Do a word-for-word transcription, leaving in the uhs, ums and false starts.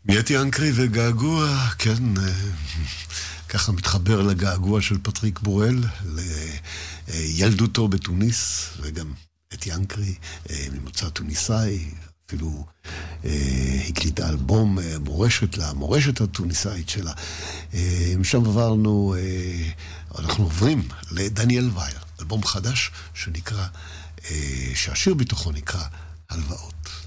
מיית ינקרי וגעגוע, כן, ככה מתחבר לגעגוע של פטריק בורל, לילדותו בתוניס, וגם את ינקרי ממוצא טוניסאי, אפילו הקליטה אלבום מורשת למורשת הטוניסאית שלה. משם עברנו, אנחנו עוברים לדניאל וייר, אלבום חדש שנקרא, שהשיר בתוכו נקרא הלוואות.